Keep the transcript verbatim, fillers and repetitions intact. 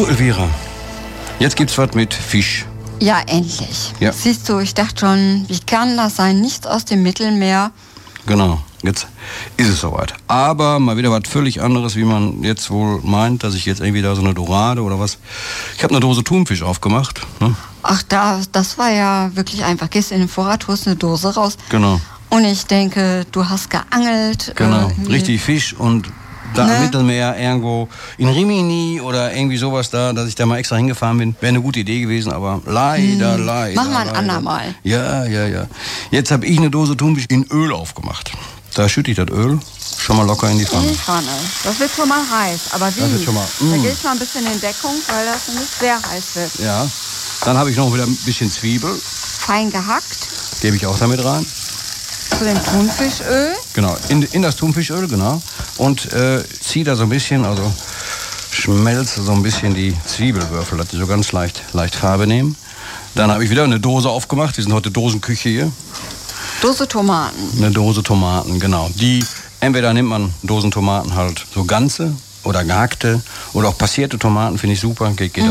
So, Elvira, jetzt gibt's was mit Fisch. Ja, endlich. Ja. Siehst du, ich dachte schon, wie kann das sein? Nichts aus dem Mittelmeer. Genau, jetzt ist es soweit. Aber mal wieder was völlig anderes, wie man jetzt wohl meint, dass ich jetzt irgendwie da so eine Dorade oder was... Ich habe eine Dose Thunfisch aufgemacht. Ne? Ach, da, das war ja wirklich einfach. Gehst in den Vorrat, holst eine Dose raus. Genau. Und ich denke, du hast geangelt. Genau, äh, richtig Fisch und... Da Ne? im Mittelmeer irgendwo in Rimini oder irgendwie sowas da, dass ich da mal extra hingefahren bin. Wäre eine gute Idee gewesen, aber leider, hm. leider. Machen wir ein leider. andermal. Ja, ja, ja. Jetzt habe ich eine Dose Thunfisch in Öl aufgemacht. Da schütte ich das Öl schon mal locker in die Pfanne. In die Pfanne. Das wird schon mal heiß. Aber wie? Das wird schon mal, mm. Da gehe ich mal ein bisschen in Deckung, weil das nämlich sehr heiß wird. Ja. Dann habe ich noch wieder ein bisschen Zwiebel. Fein gehackt. Gebe ich auch damit rein. Zu dem Thunfischöl. Genau, in, in das Thunfischöl, genau. Und äh, ziehe da so ein bisschen, also schmelze so ein bisschen die Zwiebelwürfel, dass die so ganz leicht, leicht Farbe nehmen. Dann habe ich wieder eine Dose aufgemacht. Wir sind heute Dosenküche hier. Dose Tomaten. Eine Dose Tomaten, genau. Die, entweder nimmt man Dosen Tomaten halt so ganze oder gehackte oder auch passierte Tomaten, finde ich super. Geht, geht